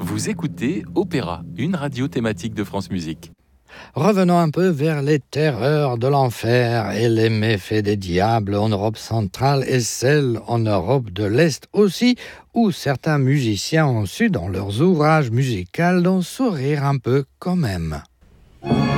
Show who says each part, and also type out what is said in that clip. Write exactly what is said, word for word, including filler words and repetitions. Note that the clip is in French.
Speaker 1: Vous écoutez Opéra, une radio thématique de France Musique.
Speaker 2: Revenons un peu vers les terreurs de l'enfer et les méfaits des diables en Europe centrale et celles en Europe de l'Est aussi, où certains musiciens ont su dans leurs ouvrages musicaux d'en sourire un peu quand même.